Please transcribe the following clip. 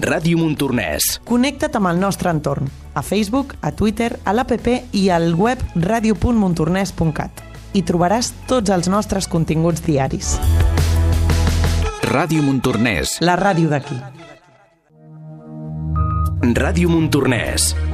Ràdio Montornès. Connecta't amb el nostre entorn, a Facebook, a Twitter, a l'APP i al web radio.montornès.cat. Hi trobaràs tots els nostres continguts diaris. Ràdio Montornès. La ràdio d'aquí. Ràdio Montornès.